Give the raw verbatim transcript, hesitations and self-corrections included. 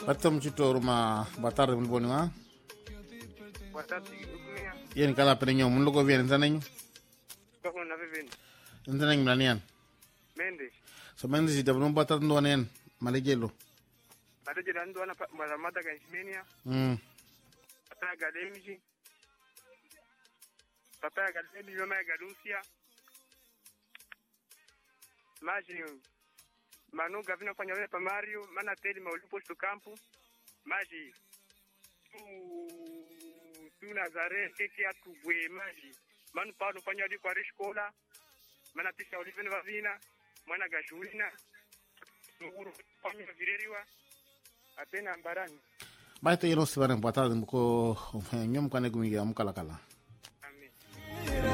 Patam chito ruma batar mun boni ma. Batar ugmia. Yen kala penyo mun logo bien tanenyo. Kako na vivin. Tanenyo mlanian. Mendes. So Mendes ita mun batar ndo nen malejelo. Ada jiran ndo na mata kan Ismenia. Mm. Papa Galemji. Papa Galemji yo mai Galusia. Maji Manu gavina fanya wale pa Mario, mana teli maulipo sto campo. Maji tu tu Nazare keke atu bwe maji. Manu pa no fanya liko ari escola. Mana pisa olivene vavina, mana gajulina. Nuru fanya vireriwa. Atena ambarani. Baita yero sibare batar mko nyom kane gumiya mukala kala.